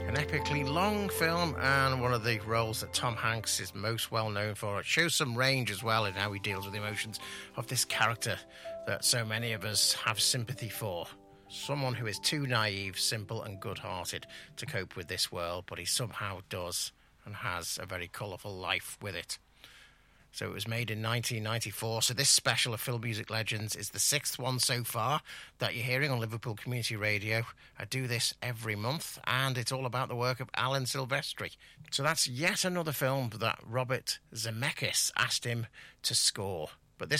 An epically long film, and one of the roles that Tom Hanks is most well known for. It shows some range as well in how he deals with the emotions of this character that so many of us have sympathy for. Someone who is too naive, simple and good-hearted to cope with this world, but he somehow does and has a very colourful life with it. So it was made in 1994, so this special of Film Music Legends is the 6th one so far that you're hearing on Liverpool Community Radio. I do this every month, and it's all about the work of Alan Silvestri. So that's yet another film that Robert Zemeckis asked him to score.